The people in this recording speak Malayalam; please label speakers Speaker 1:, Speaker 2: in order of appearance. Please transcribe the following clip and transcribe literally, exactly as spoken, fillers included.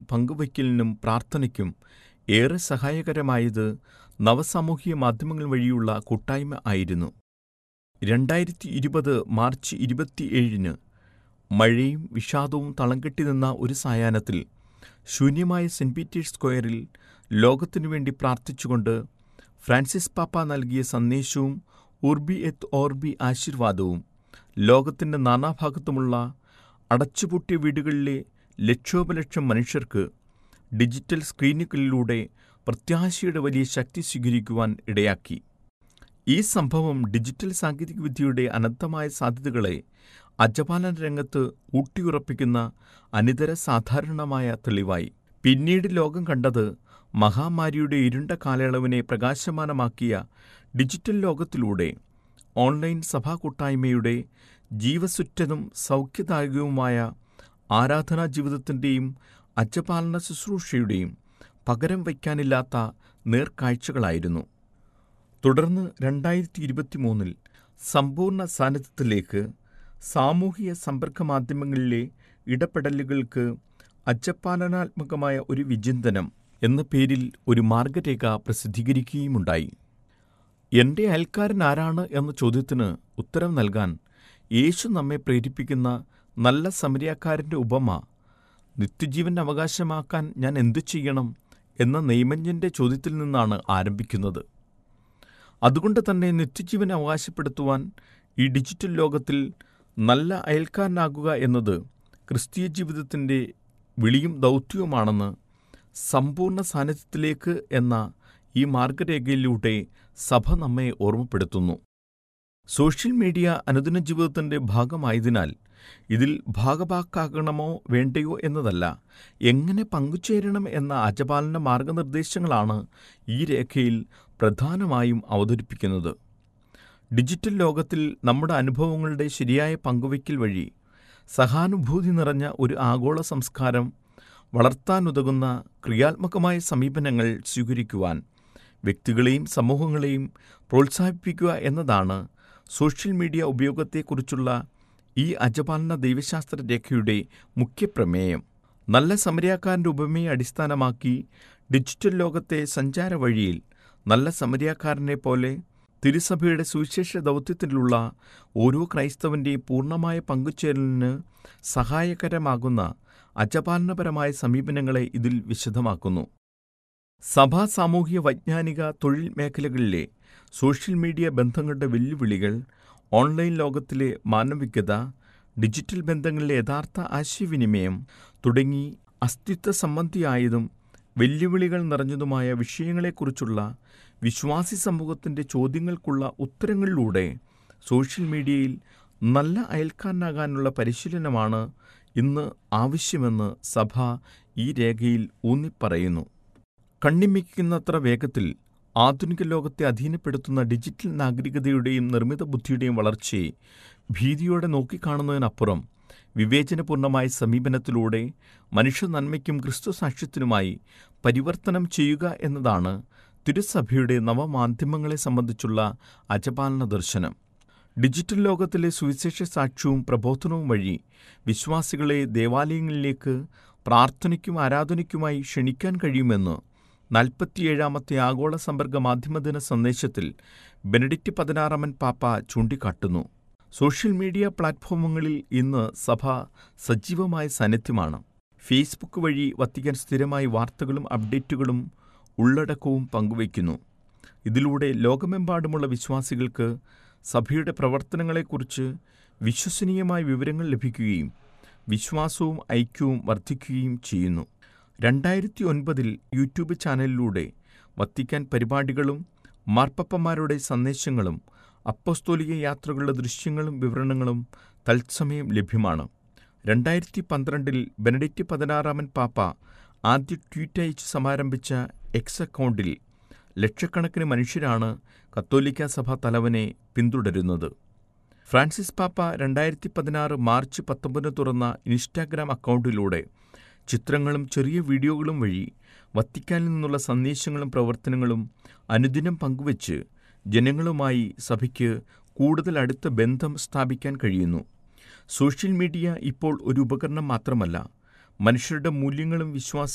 Speaker 1: പങ്കുവയ്ക്കലിനും പ്രാർത്ഥനയ്ക്കും ഏറെ സഹായകരമായത് നവസാമൂഹിക മാധ്യമങ്ങൾ വഴിയുള്ള കൂട്ടായ്മ ആയിരുന്നു. രണ്ടായിരത്തി ഇരുപത് മാർച്ച് ഇരുപത്തിയേഴിന് മഴയും വിഷാദവും തളംകെട്ടി നിന്ന ഒരു സായാഹ്നത്തിൽ ശൂന്യമായ സെന്റ് പീറ്റേഴ്സ് സ്ക്വയറിൽ ലോകത്തിനുവേണ്ടി പ്രാർത്ഥിച്ചുകൊണ്ട് ഫ്രാൻസിസ് പാപ്പ നൽകിയ സന്ദേശവും ഉർബി എത്ത് ഓർബി ആശീർവാദവും ലോകത്തിൻ്റെ നാനാഭാഗത്തുമുള്ള അടച്ചുപൂട്ടിയ വീടുകളിലെ ലക്ഷോപലക്ഷം മനുഷ്യർക്ക് ഡിജിറ്റൽ സ്ക്രീനുകളിലൂടെ പ്രത്യാശയുടെ വലിയ ശക്തി സ്വീകരിക്കുവാൻ ഇടയാക്കി. ഈ സംഭവം ഡിജിറ്റൽ സാങ്കേതികവിദ്യയുടെ അനന്തമായ സാധ്യതകളെ അജപാലന രംഗത്ത് ഊട്ടിയുറപ്പിക്കുന്ന അനിതര സാധാരണമായ തെളിവായി. പിന്നീട് ലോകം കണ്ടത് മഹാമാരിയുടെ ഇരുണ്ട കാലയളവിനെ പ്രകാശമാനമാക്കിയ ഡിജിറ്റൽ ലോകത്തിലൂടെ ഓൺലൈൻ സഭാ കൂട്ടായ്മയുടെ ജീവസുറ്റതും സൗഖ്യദായകവുമായ ആരാധനാ ജീവിതത്തിൻ്റെയും അജപാലന ശുശ്രൂഷയുടെയും പകരം വയ്ക്കാനില്ലാത്ത നേർക്കാഴ്ചകളായിരുന്നു. തുടർന്ന് രണ്ടായിരത്തി ഇരുപത്തിമൂന്നിൽ സമ്പൂർണ്ണ സാന്നിധ്യത്തിലേക്ക് സാമൂഹിക സമ്പർക്ക മാധ്യമങ്ങളിലെ ഇടപെടലുകൾക്ക് അജപാലനാത്മകമായ ഒരു വിചിന്തനം എന്ന പേരിൽ ഒരു മാർഗരേഖ പ്രസിദ്ധീകരിക്കുകയുമുണ്ടായി. എൻ്റെ അയൽക്കാരൻ ആരാണ് എന്ന ചോദ്യത്തിന് ഉത്തരം നൽകാൻ യേശു നമ്മെ പ്രേരിപ്പിക്കുന്ന നല്ല സമരിയാക്കാരൻ്റെ ഉപമ നിത്യജീവൻ അവകാശമാക്കാൻ ഞാൻ എന്തു ചെയ്യണം എന്ന നെയ്മഞ്ഞൻ്റെ ചോദ്യത്തിൽ നിന്നാണ് ആരംഭിക്കുന്നത്. അതുകൊണ്ട് തന്നെ നിത്യജീവൻ അവകാശപ്പെടുത്തുവാൻ ഈ ഡിജിറ്റൽ ലോകത്തിൽ നല്ല അയൽക്കാരനാകുക എന്നത് ക്രിസ്തീയ ജീവിതത്തിൻ്റെ വിളിയും ദൗത്യവുമാണെന്ന് സമ്പൂർണ്ണ സാന്നിധ്യത്തിലേക്ക് എന്ന ഈ മാർഗരേഖയിലൂടെ സഭ നമ്മെ ഓർമ്മപ്പെടുത്തുന്നു. സോഷ്യൽ മീഡിയ അനുദിന ജീവിതത്തിൻ്റെ ഭാഗമായതിനാൽ ഇതിൽ ഭാഗഭാക്കാകണമോ വേണ്ടയോ എന്നതല്ല, എങ്ങനെ പങ്കുചേരണം എന്ന അജപാലന മാർഗനിർദ്ദേശങ്ങളാണ് ഈ രേഖയിൽ പ്രധാനമായും അവതരിപ്പിക്കുന്നത്. ഡിജിറ്റൽ ലോകത്തിൽ നമ്മുടെ അനുഭവങ്ങളുടെ ശരിയായ പങ്കുവയ്ക്കൽ വഴി സഹാനുഭൂതി നിറഞ്ഞ ഒരു ആഗോള സംസ്കാരം വളർത്താനുതകുന്ന ക്രിയാത്മകമായ സമീപനങ്ങൾ സ്വീകരിക്കുവാൻ വ്യക്തികളെയും സമൂഹങ്ങളെയും പ്രോത്സാഹിപ്പിക്കുക എന്നതാണ് സോഷ്യൽ മീഡിയ ഉപയോഗത്തെക്കുറിച്ചുള്ള ഈ അജപാലന ദൈവശാസ്ത്ര രേഖയുടെ മുഖ്യപ്രമേയം. നല്ല സമരിയാക്കാരൻ്റെ ഉപമയെ അടിസ്ഥാനമാക്കി ഡിജിറ്റൽ ലോകത്തെ സഞ്ചാര വഴിയിൽ നല്ല സമരിയാക്കാരനെ പോലെ തിരുസഭയുടെ സുവിശേഷ ദൗത്യത്തിലുള്ള ഓരോ ക്രൈസ്തവൻ്റെയും പൂർണ്ണമായ പങ്കുചേരലിന് സഹായകരമാകുന്ന അജപാലനപരമായ സമീപനങ്ങളെ ഇതിൽ വിശദമാക്കുന്നു. സഭാ, സാമൂഹിക, വൈജ്ഞാനിക, തൊഴിൽ മേഖലകളിലെ സോഷ്യൽ മീഡിയ ബന്ധങ്ങളുടെ വെല്ലുവിളികൾ, ഓൺലൈൻ ലോകത്തിലെ മാനവികത, ഡിജിറ്റൽ ബന്ധങ്ങളിലെ യഥാർത്ഥ ആശയവിനിമയം തുടങ്ങി അസ്തിത്വ സംബന്ധിയായതും വെല്ലുവിളികൾ നിറഞ്ഞതുമായ വിഷയങ്ങളെക്കുറിച്ചുള്ള വിശ്വാസി സമൂഹത്തിൻ്റെ ചോദ്യങ്ങൾക്കുള്ള ഉത്തരങ്ങളിലൂടെ സോഷ്യൽ മീഡിയയിൽ നല്ല അയൽക്കാരനാകാനുള്ള പരിശീലനമാണ് ഇന്ന് ആവശ്യമെന്ന് സഭ ഈ രേഖയിൽ ഊന്നിപ്പറയുന്നു. കണ്ണിമിക്കുന്നത്ര വേഗത്തിൽ ആധുനിക ലോകത്തെ അധീനപ്പെടുത്തുന്ന ഡിജിറ്റൽ നാഗരികതയുടെയും നിർമ്മിത ബുദ്ധിയുടെയും വളർച്ചയെ ഭീതിയോടെ നോക്കിക്കാണുന്നതിനപ്പുറം വിവേചനപൂർണമായ സമീപനത്തിലൂടെ മനുഷ്യ നന്മയ്ക്കും ക്രിസ്തു സാക്ഷ്യത്തിനുമായി പരിവർത്തനം ചെയ്യുക എന്നതാണ് തിരുസഭയുടെ നവമാധ്യമങ്ങളെ സംബന്ധിച്ചുള്ള അജപാലന ദർശനം. ഡിജിറ്റൽ ലോകത്തിലെ സുവിശേഷ സാക്ഷ്യവും പ്രബോധനവും വഴി വിശ്വാസികളെ ദേവാലയങ്ങളിലേക്ക് പ്രാർത്ഥനയ്ക്കും ആരാധനയ്ക്കുമായി ക്ഷണിക്കാൻ കഴിയുമെന്ന് നാൽപ്പത്തിയേഴാമത്തെ ആഗോള സമ്പർക്ക മാധ്യമദിന സന്ദേശത്തിൽ ബെനഡിക്റ്റ് പതിനാറാമൻ പാപ്പ ചൂണ്ടിക്കാട്ടുന്നു. സോഷ്യൽ മീഡിയ പ്ലാറ്റ്ഫോമുകളിൽ ഇന്ന് സഭ സജീവമായ സാന്നിധ്യമാണ്. ഫേസ്ബുക്ക് വഴി വത്തിക്കാൻ സ്ഥിരമായി വാർത്തകളും അപ്ഡേറ്റുകളും ഉള്ളടക്കവും പങ്കുവയ്ക്കുന്നു. ഇതിലൂടെ ലോകമെമ്പാടുമുള്ള വിശ്വാസികൾക്ക് സഭയുടെ പ്രവർത്തനങ്ങളെക്കുറിച്ച് വിശ്വസനീയമായ വിവരങ്ങൾ ലഭിക്കുകയും വിശ്വാസവും ഐക്യവും വർദ്ധിക്കുകയും ചെയ്യുന്നു. രണ്ടായിരത്തി ഒൻപതിൽ യൂട്യൂബ് ചാനലിലൂടെ വത്തിക്കാൻ പരിപാടികളും മാർപ്പാപ്പമാരുടെ സന്ദേശങ്ങളും അപ്പസ്തോലിക യാത്രകളുടെ ദൃശ്യങ്ങളും വിവരണങ്ങളും തത്സമയം ലഭ്യമാണ്. രണ്ടായിരത്തി പന്ത്രണ്ടിൽ ബെനഡിക്റ്റ് പതിനാറാമൻ പാപ്പ ആദ്യ ട്വീറ്റ് അയച്ച് സമാരംഭിച്ച എക്സ് അക്കൗണ്ടിൽ ലക്ഷക്കണക്കിന് മനുഷ്യരാണ് കത്തോലിക്ക സഭ തലവനെ പിന്തുടരുന്നത്. ഫ്രാൻസിസ് പാപ്പ രണ്ടായിരത്തി പതിനാറ് മാർച്ച് പത്തൊമ്പതിന് തുറന്ന ഇൻസ്റ്റാഗ്രാം അക്കൗണ്ടിലൂടെ ചിത്രങ്ങളും ചെറിയ വീഡിയോകളും വഴി വത്തിക്കാനിൽ നിന്നുള്ള സന്ദേശങ്ങളും പ്രവർത്തനങ്ങളും അനുദിനം പങ്കുവച്ച് ജനങ്ങളുമായി സഭയ്ക്ക് കൂടുതൽ അടുത്ത ബന്ധം സ്ഥാപിക്കാൻ കഴിയുന്നു. സോഷ്യൽ മീഡിയ ഇപ്പോൾ ഒരു ഉപകരണം മാത്രമല്ല, മനുഷ്യരുടെ മൂല്യങ്ങളും വിശ്വാസ